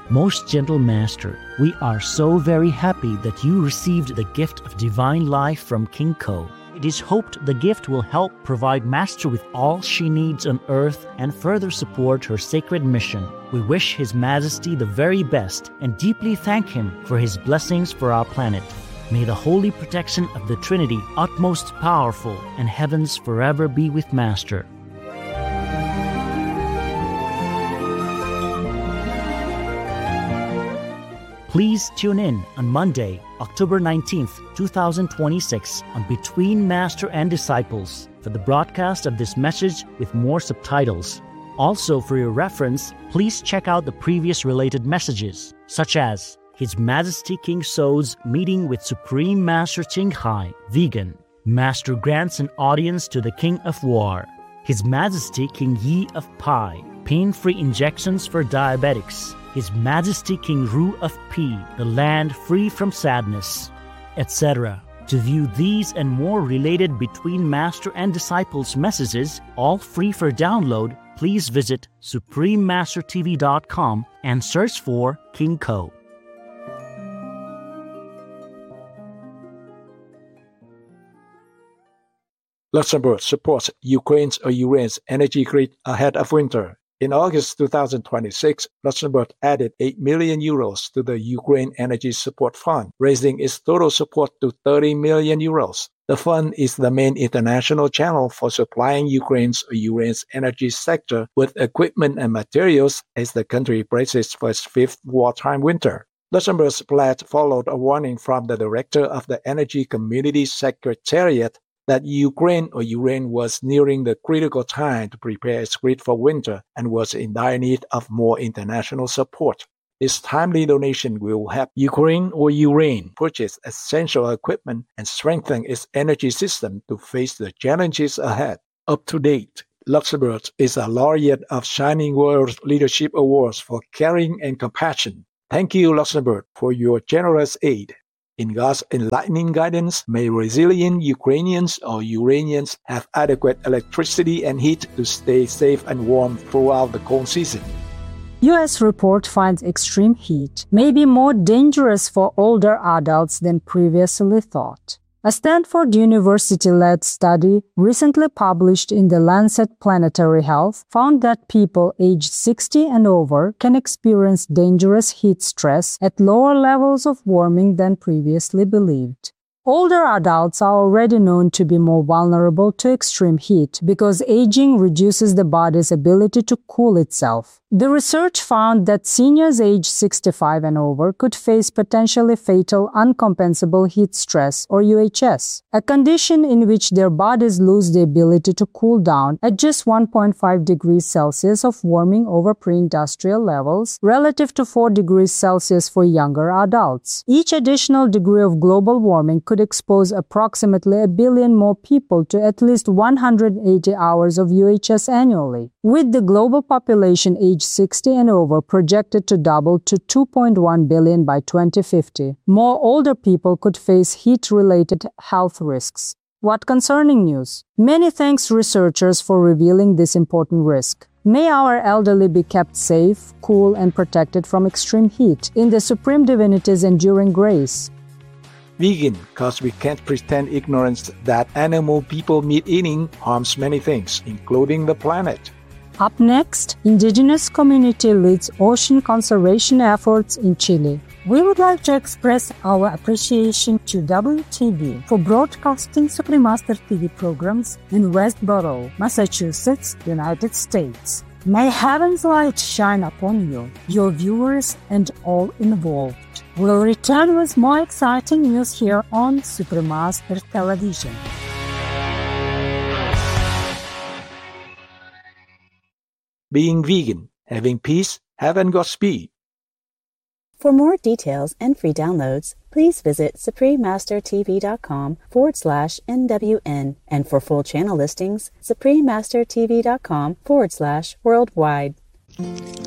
Most gentle Master, we are so very happy that you received the gift of divine life from King Ko. It is hoped the gift will help provide Master with all she needs on earth and further support her sacred mission. We wish His Majesty the very best and deeply thank Him for His blessings for our planet. May the holy protection of the Trinity, utmost powerful, and heavens forever be with Master. Please tune in on Monday, October 19th, 2026 on Between Master and Disciples for the broadcast of this message with more subtitles. Also, for your reference, please check out the previous related messages, such as His Majesty King So's meeting with Supreme Master Ching Hai, vegan. Master grants an audience to the King of War. His Majesty King Yi of Pi, pain-free injections for diabetics. His Majesty King Ru of Pi, the land free from sadness, etc. To view these and more related Between Master and Disciples messages, all free for download, please visit suprememastertv.com and search for King Ko. Luxembourg supports Ukraine's energy grid ahead of winter. In August 2026, Luxembourg added 8 million euros to the Ukraine Energy Support Fund, raising its total support to 30 million euros. The fund is the main international channel for supplying Ukraine's energy sector with equipment and materials as the country braces for its fifth wartime winter. Luxembourg's pledge followed a warning from the director of the Energy Community Secretariat that Ukraine was nearing the critical time to prepare its grid for winter and was in dire need of more international support. This timely donation will help Ukraine purchase essential equipment and strengthen its energy system to face the challenges ahead. Up to date, Luxembourg is a laureate of Shining World Leadership Awards for caring and compassion. Thank you, Luxembourg, for your generous aid. In God's enlightening guidance, may resilient Ukrainians have adequate electricity and heat to stay safe and warm throughout the cold season. U.S. report finds extreme heat may be more dangerous for older adults than previously thought. A Stanford University-led study recently published in The Lancet Planetary Health found that people aged 60 and over can experience dangerous heat stress at lower levels of warming than previously believed. Older adults are already known to be more vulnerable to extreme heat because aging reduces the body's ability to cool itself. The research found that seniors aged 65 and over could face potentially fatal uncompensable heat stress, or UHS, a condition in which their bodies lose the ability to cool down at just 1.5 degrees Celsius of warming over pre-industrial levels relative to 4 degrees Celsius for younger adults. Each additional degree of global warming could expose approximately 1 billion more people to at least 180 hours of UHS annually, with the global population aged 60 and over projected to double to 2.1 billion by 2050. More older people could face heat-related health risks. What concerning news! Many thanks researchers for revealing this important risk. May our elderly be kept safe, cool, and protected from extreme heat in the Supreme Divinity's enduring grace. Vegan, cause we can't pretend ignorance that animal people meat eating harms many things, including the planet. Up next, indigenous community leads ocean conservation efforts in Chile. We would like to express our appreciation to WTV for broadcasting Supremaster TV programs in Westboro, Massachusetts, United States. May heaven's light shine upon you, your viewers, and all involved. We'll return with more exciting news here on Supremaster Television. Being vegan, having peace, heaven Godspeed. For more details and free downloads, please visit suprememastertv.com/NWN. And for full channel listings, suprememastertv.com/worldwide.